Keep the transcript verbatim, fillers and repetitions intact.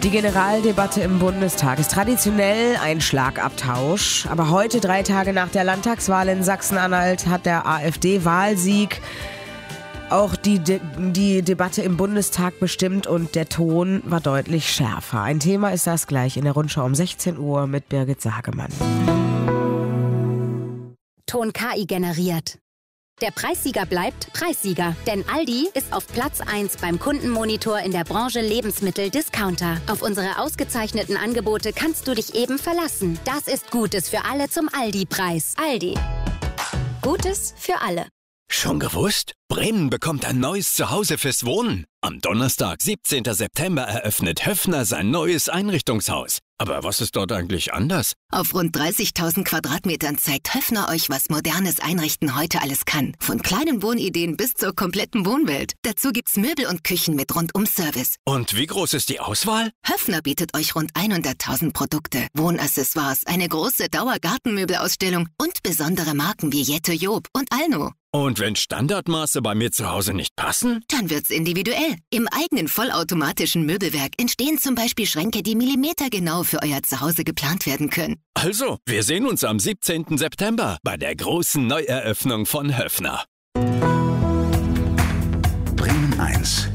Die Generaldebatte im Bundestag ist traditionell ein Schlagabtausch. Aber heute, drei Tage nach der Landtagswahl in Sachsen-Anhalt, hat der AfD-Wahlsieg auch die, De- die Debatte im Bundestag bestimmt und der Ton war deutlich schärfer. Ein Thema ist das gleich in der Rundschau um sechzehn Uhr mit Birgit Sagemann. Ton K I generiert. Der Preissieger bleibt Preissieger, denn Aldi ist auf Platz eins beim Kundenmonitor in der Branche Lebensmittel-Discounter. Auf unsere ausgezeichneten Angebote kannst du dich eben verlassen. Das ist Gutes für alle zum Aldi-Preis. Aldi. Gutes für alle. Schon gewusst? Bremen bekommt ein neues Zuhause fürs Wohnen. Am Donnerstag, siebzehnten September, eröffnet Höffner sein neues Einrichtungshaus. Aber was ist dort eigentlich anders? Auf rund dreißigtausend Quadratmetern zeigt Höffner euch, was modernes Einrichten heute alles kann. Von kleinen Wohnideen bis zur kompletten Wohnwelt. Dazu gibt's Möbel und Küchen mit Rundum-Service. Und wie groß ist die Auswahl? Höffner bietet euch rund hunderttausend Produkte, Wohnaccessoires, eine große Dauergartenmöbelausstellung und besondere Marken wie Jette Job und Alno. Und wenn Standardmaße bei mir zu Hause nicht passen? Dann wird's individuell. Im eigenen vollautomatischen Möbelwerk entstehen zum Beispiel Schränke, die millimetergenau für euer Zuhause geplant werden können. Also, wir sehen uns am siebzehnten September bei der großen Neueröffnung von Höffner. Bremen eins